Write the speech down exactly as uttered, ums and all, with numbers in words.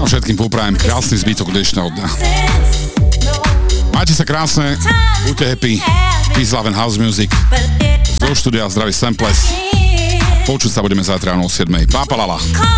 všetkým poprajem krásny zbytok dnešného dňa. Majte sa krásne, buďte happy, peace, love and house music. Zo štúdia zdraví Samples. Počuť sa budeme zajtra o siedmej. Pápalala.